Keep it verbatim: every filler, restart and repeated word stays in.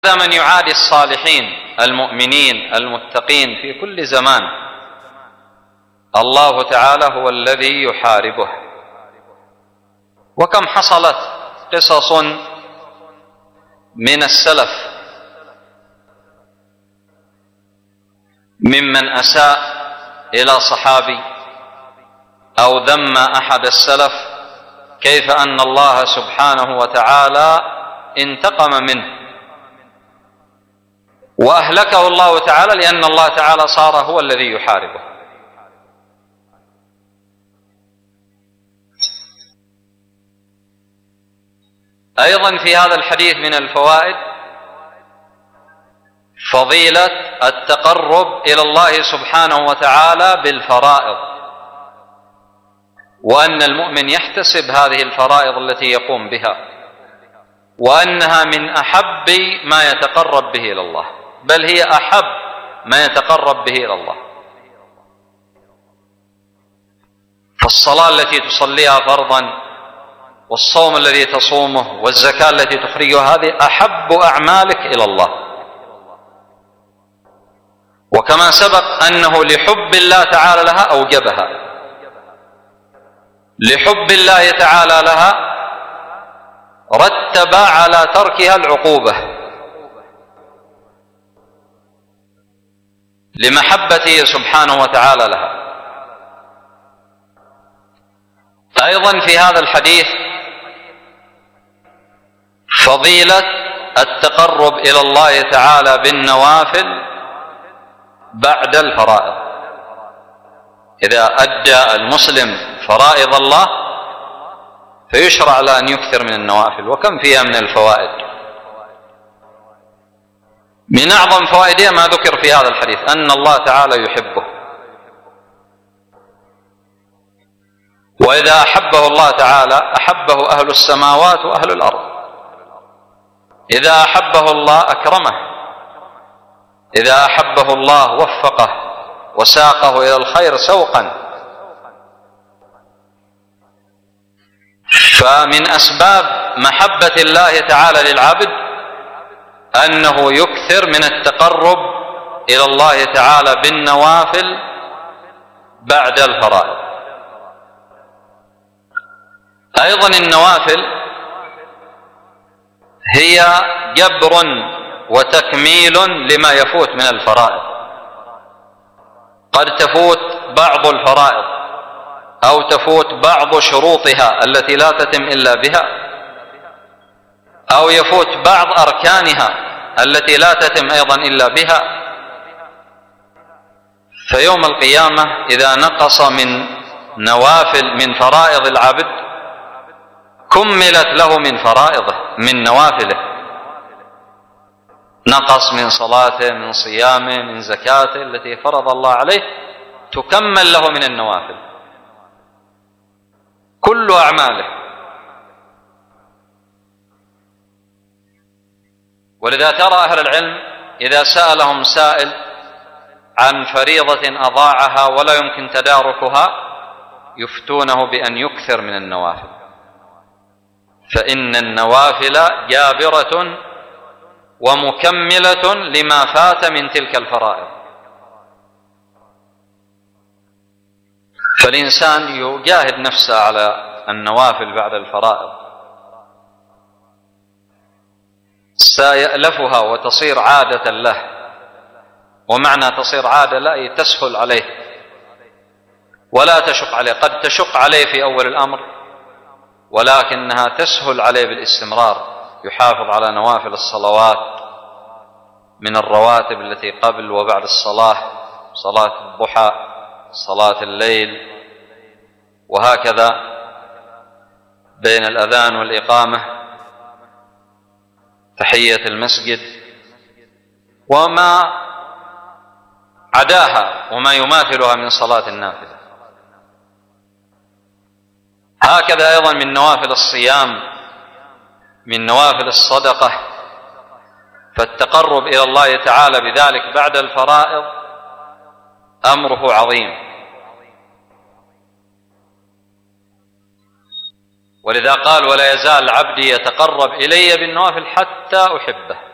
هذا من يعادي الصالحين المؤمنين المتقين في كل زمان الله تعالى هو الذي يحاربه. وكم حصلت قصص من السلف ممن أساء إلى صحابي أو ذم أحد السلف، كيف أن الله سبحانه وتعالى انتقم منه وأهلكه الله تعالى، لأن الله تعالى صار هو الذي يحاربه. أيضا في هذا الحديث من الفوائد فضيلة التقرب إلى الله سبحانه وتعالى بالفرائض، وأن المؤمن يحتسب هذه الفرائض التي يقوم بها، وأنها من أحب ما يتقرب به إلى الله، بل هي أحب ما يتقرب به إلى الله. فالصلاة التي تصليها فرضا، والصوم الذي تصومه، والزكاة التي تخرجها، هذه أحب أعمالك إلى الله. وكما سبق أنه لحب الله تعالى لها أوجبها، لحب الله تعالى لها رتب على تركها العقوبة لمحبته سبحانه وتعالى لها. أيضا في هذا الحديث فضيلة التقرب إلى الله تعالى بالنوافل بعد الفرائض. إذا أدى المسلم فرائض الله فيشرع له أن يكثر من النوافل. وكم فيها من الفوائد؟ من أعظم فوائدها ما ذكر في هذا الحديث، أن الله تعالى يحبه، وإذا أحبه الله تعالى أحبه أهل السماوات وأهل الأرض. إذا أحبه الله أكرمه، إذا أحبه الله وفقه وساقه إلى الخير سوقا. فمن أسباب محبة الله تعالى للعبد أنه يكثر من التقرب إلى الله تعالى بالنوافل بعد الفرائض. أيضا النوافل هي جبر وتكميل لما يفوت من الفرائض. قد تفوت بعض الفرائض أو تفوت بعض شروطها التي لا تتم إلا بها، أو يفوت بعض أركانها التي لا تتم أيضا إلا بها. فيوم القيامة إذا نقص من نوافل من فرائض العبد كملت له من فرائضه من نوافله، نقص من صلاته، من صيامه، من زكاته التي فرض الله عليه، تكمل له من النوافل كل أعماله. ولذا ترى أهل العلم إذا سألهم سائل عن فريضة أضاعها ولا يمكن تداركها يفتونه بأن يكثر من النوافل، فإن النوافل جابرة ومكملة لما فات من تلك الفرائض. فالإنسان يجاهد نفسه على النوافل بعد الفرائض، سيألفها وتصير عادة له. ومعنى تصير عادة لا تسهل عليه ولا تشق عليه، قد تشق عليه في أول الأمر ولكنها تسهل عليه بالاستمرار. يحافظ على نوافل الصلوات من الرواتب التي قبل وبعد الصلاة، صلاة الضحى، صلاة الليل، وهكذا بين الأذان والإقامة، تحية المسجد، وما عداها وما يماثلها من صلاة النافلة. هكذا أيضا من نوافل الصيام، من نوافل الصدقة. فالتقرب إلى الله تعالى بذلك بعد الفرائض أمره عظيم. ولذا قال: ولا يزال عبدي يتقرب إلي بالنوافل حتى أحبه.